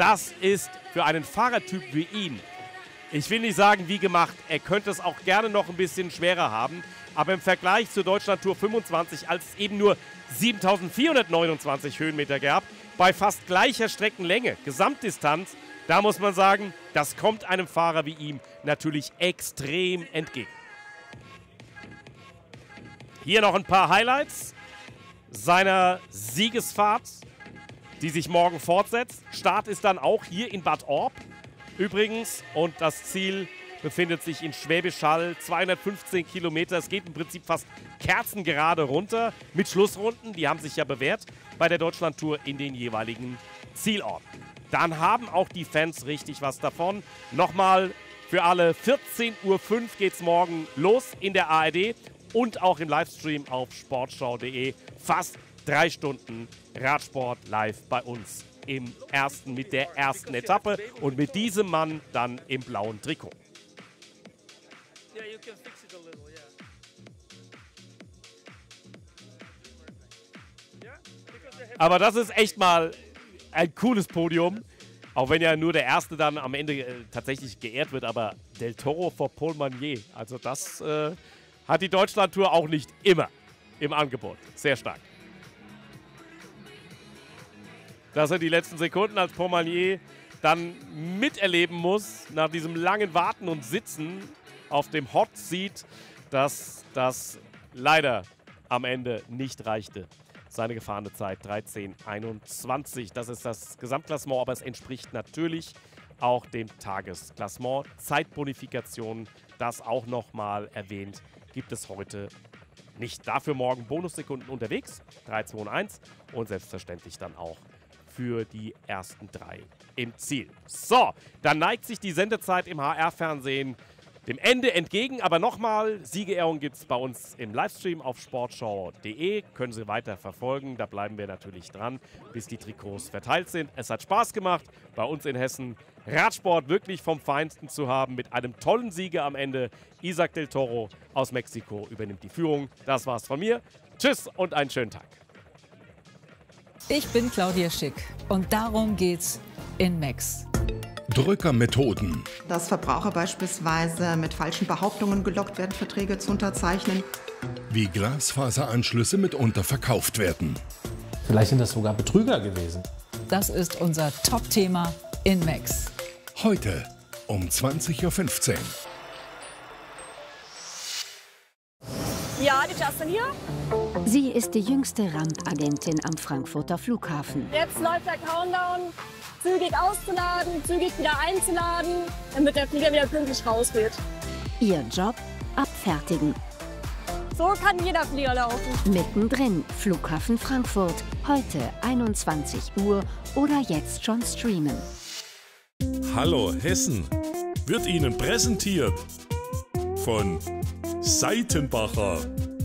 das ist für einen Fahrertyp wie ihn, ich will nicht sagen wie gemacht, er könnte es auch gerne noch ein bisschen schwerer haben, aber im Vergleich zur Deutschlandtour 25, als es eben nur 7.429 Höhenmeter gab, bei fast gleicher Streckenlänge, Gesamtdistanz, da muss man sagen, das kommt einem Fahrer wie ihm natürlich extrem entgegen. Hier noch ein paar Highlights seiner Siegesfahrt, die sich morgen fortsetzt. Start ist dann auch hier in Bad Orb übrigens und das Ziel befindet sich in Schwäbisch Hall, 215 Kilometer. Es geht im Prinzip fast kerzengerade runter mit Schlussrunden. Die haben sich ja bewährt bei der Deutschlandtour in den jeweiligen Zielorten. Dann haben auch die Fans richtig was davon. Nochmal für alle, 14:05 Uhr geht es morgen los in der ARD und auch im Livestream auf sportschau.de. Fast 3 Stunden Radsport live bei uns mit der ersten Etappe und mit diesem Mann dann im blauen Trikot. Aber das ist echt mal ein cooles Podium, auch wenn ja nur der Erste dann am Ende tatsächlich geehrt wird, aber Del Toro vor Paul Magnier, also das hat die Deutschlandtour auch nicht immer im Angebot. Sehr stark. Das sind die letzten Sekunden, als Paul Magnier dann miterleben muss, nach diesem langen Warten und Sitzen auf dem Hot Seat, dass das leider am Ende nicht reichte. Seine gefahrene Zeit 13:21. Das ist das Gesamtklassement, aber es entspricht natürlich auch dem Tagesklassement. Zeitbonifikation, das auch nochmal erwähnt, gibt es heute nicht. Dafür morgen Bonussekunden unterwegs, 3:21 und selbstverständlich dann auch für die ersten 3 im Ziel. So, dann neigt sich die Sendezeit im HR-Fernsehen dem Ende entgegen, aber nochmal, Siegerehrung gibt es bei uns im Livestream auf sportschau.de. Können Sie weiter verfolgen, da bleiben wir natürlich dran, bis die Trikots verteilt sind. Es hat Spaß gemacht, bei uns in Hessen Radsport wirklich vom Feinsten zu haben, mit einem tollen Sieger am Ende. Isaac Del Toro aus Mexiko übernimmt die Führung. Das war's von mir. Tschüss und einen schönen Tag. Ich bin Claudia Schick und darum geht's in Max. Drückermethoden. Dass Verbraucher beispielsweise mit falschen Behauptungen gelockt werden, Verträge zu unterzeichnen. Wie Glasfaseranschlüsse mitunter verkauft werden. Vielleicht sind das sogar Betrüger gewesen. Das ist unser Top-Thema in Max. Heute um 20:15 Uhr. Ja, die Justin hier. Sie ist die jüngste Randagentin am Frankfurter Flughafen. Jetzt läuft der Countdown. Zügig auszuladen, zügig wieder einzuladen, damit der Flieger wieder pünktlich rausgeht. Ihr Job? Abfertigen. So kann jeder Flieger laufen. Mittendrin, Flughafen Frankfurt. Heute 21 Uhr oder jetzt schon streamen. Hallo Hessen wird Ihnen präsentiert von Seitenbacher.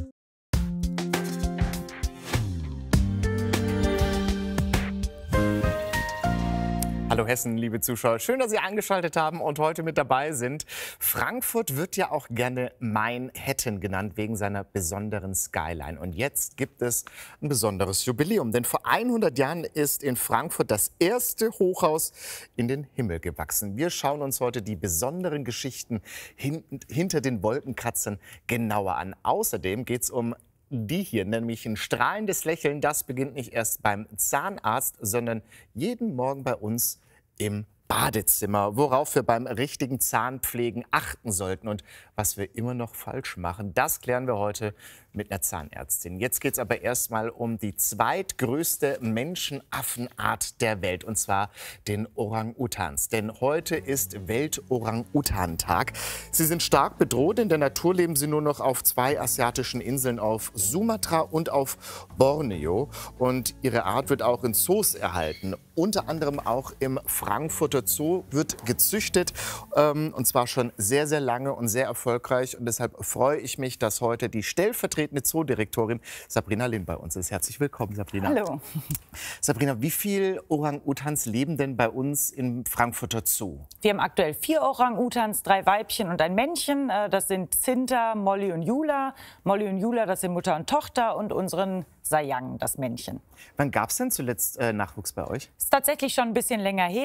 Hallo Hessen, liebe Zuschauer. Schön, dass Sie eingeschaltet haben und heute mit dabei sind. Frankfurt wird ja auch gerne Manhattan genannt, wegen seiner besonderen Skyline. Und jetzt gibt es ein besonderes Jubiläum. Denn vor 100 Jahren ist in Frankfurt das erste Hochhaus in den Himmel gewachsen. Wir schauen uns heute die besonderen Geschichten hinter den Wolkenkratzern genauer an. Außerdem geht es um die hier, nämlich ein strahlendes Lächeln. Das beginnt nicht erst beim Zahnarzt, sondern jeden Morgen bei uns im Badezimmer, worauf wir beim richtigen Zahnpflegen achten sollten und was wir immer noch falsch machen. Das klären wir heute mit einer Zahnärztin. Jetzt geht es aber erstmal um die zweitgrößte Menschenaffenart der Welt, und zwar den Orang-Utans. Denn heute ist Welt-Orang-Utan-Tag. Sie sind stark bedroht. In der Natur leben sie nur noch auf 2 asiatischen Inseln, auf Sumatra und auf Borneo. Und ihre Art wird auch in Zoos erhalten. Unter anderem auch im Frankfurter Zoo wird gezüchtet. Und zwar schon sehr, sehr lange und sehr erfolgreich. Und deshalb freue ich mich, dass heute die stellvertretende Zoodirektorin Sabrina Lin bei uns ist. Herzlich willkommen, Sabrina. Hallo. Sabrina, wie viele Orang-Utans leben denn bei uns im Frankfurter Zoo? Wir haben aktuell 4 Orang-Utans, 3 Weibchen und ein Männchen. Das sind Zinta, Molly und Jula. Molly und Jula, das sind Mutter und Tochter, und unseren Sayang, das Männchen. Wann gab es denn zuletzt Nachwuchs bei euch? Ist tatsächlich schon ein bisschen länger her.